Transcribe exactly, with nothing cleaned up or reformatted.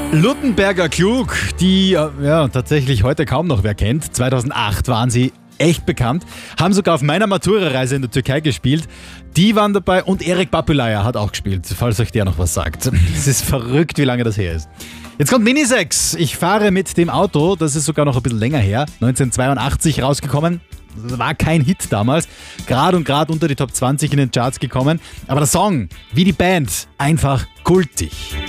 Luttenberger Klug, die ja tatsächlich heute kaum noch wer kennt. zweitausendacht waren sie echt bekannt, haben sogar auf meiner Matura-Reise in der Türkei gespielt. Die waren dabei und Erik Papulaya hat auch gespielt, falls euch der noch was sagt. Es ist verrückt, wie lange das her ist. Jetzt kommt Mini sechs. Ich fahre mit dem Auto, das ist sogar noch ein bisschen länger her, neunzehnhundertzweiundachtzig rausgekommen. Das war kein Hit damals, gerade und gerade unter die Top zwanzig in den Charts gekommen. Aber der Song, wie die Band, einfach kultig.